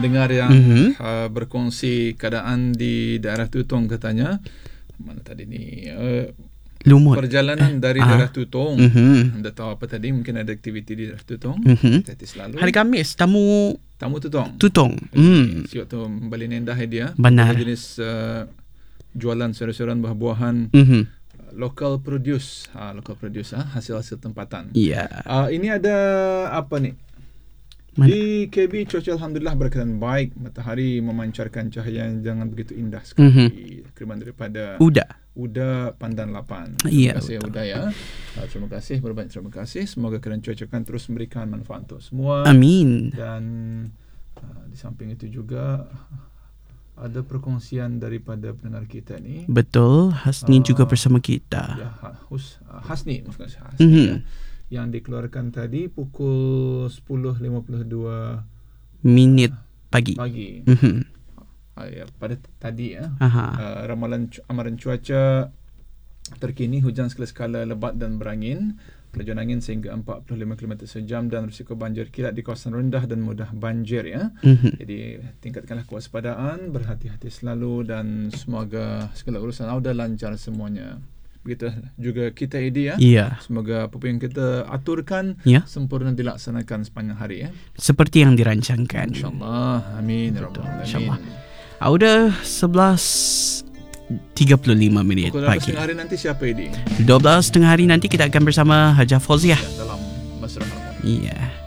pendengar yang berkongsi keadaan di daerah Tutong katanya. Mana tadi ni? Lumut. Perjalanan dari daerah Tutong. Anda tahu apa tadi? Mungkin ada aktiviti di daerah Tutong. Hati selalu. Hari Khamis tamu Tutong. Siap tu balik nendah dia. Benar. Jenis jualan sayur-sayuran, buah-buahan. Local produce, hasil-hasil tempatan. Ya. Ini ada apa ni? Di KB cuaca alhamdulillah berkeadaan baik, matahari memancarkan cahaya yang jangan begitu indah sekali. Kiriman daripada Uda Pandan 8. Terima kasih Uda ya. Terima kasih, berbanyak terima kasih. Semoga keadaan cuaca akan terus memberikan manfaat untuk semua. Amin. Dan di samping itu juga ada perkongsian daripada pendengar kita ni. Betul, Hasni juga bersama kita. Ya, Hasni, ya, yang dikeluarkan tadi pukul 10.52 minit pagi. Ya, pada tadi ya. Amaran cuaca terkini, hujan skala lebat dan berangin. Kelajuan angin sehingga 45 km sejam dan risiko banjir kilat di kawasan rendah dan mudah banjir ya. Jadi tingkatkanlah kewaspadaan, berhati-hati selalu dan semoga segala urusan anda lancar semuanya. Begitu juga kita Edi ya. Semoga apa yang kita aturkan sempurna dilaksanakan sepanjang hari ya. Seperti yang dirancangkan. InsyaAllah. Amin. InsyaAllah. Udah 11.35 minit pagi. 12 hari nanti siapa Edi? 12 tengah hari nanti kita akan bersama Hajah Fauziah dalam Masrah. Iya.